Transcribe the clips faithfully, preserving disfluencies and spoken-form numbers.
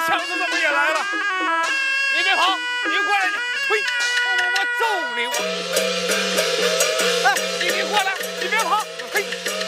小子怎么也来了？你别跑，你过来！呸！我我揍你！我！哎，你别过来，你别跑！呸！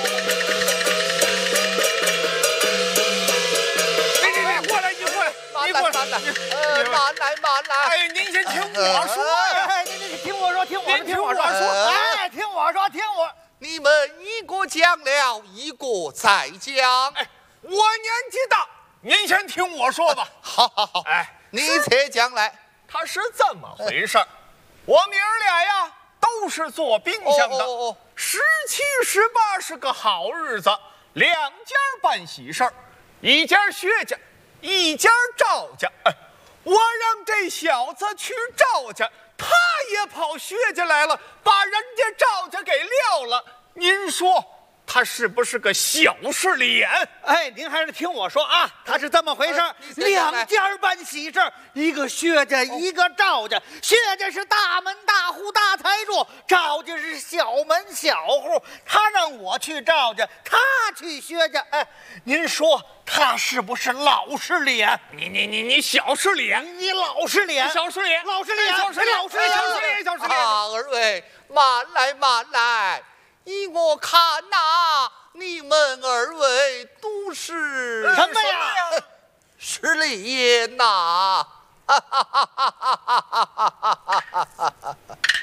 你你你过来，你过来，你过来， 慢来，呃，慢来慢来。 哎，您先听我说呀！ 哎，你你听我说，听我说， 听我说， 哎，听我说，听我。 你们一个讲了，一个再讲。 哎，我年纪大，您先听我说吧。 好好好， 哎， 你且讲来。 他是这么回事儿，我们儿俩呀都是做兵将的。 哦哦哦， 十七十八是个好日子，两家办喜事儿，一家薛家，一家赵家。哎，我让这小子去赵家，他也跑薛家来了，把人家赵家给撂了。您说他是不是个小事脸？ 哎，您还是听我说啊，他是这么回事儿，两家办喜事儿，一个薛家，一个赵家。薛家是大门大户大财主，赵家是小门小户。他让我去赵家，他去薛家。哎，您说他是不是老实脸？ 你你你你小事脸， 你老实脸， 小事脸， 老实脸， 小事脸， 老实脸， 小事脸，小事脸。 啊，二位慢来慢来，依我看呐，你们二位都是什么呀？ 是脸呐！哈哈哈哈哈哈哈哈！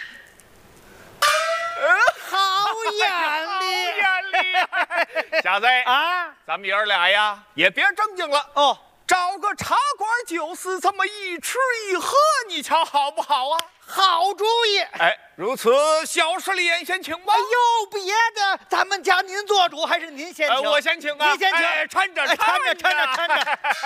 好眼力， 眼力！小子啊， 咱们爷儿俩呀，也别正经了哦， 找个茶馆酒肆，这么一吃一喝，你瞧好不好啊？ 好主意。 哎，如此小事脸先请吧。 哎呦，别的，咱们家您做主还是您先请？ 呃我先请啊！ 您先请， 哎搀着哎搀着搀着搀着。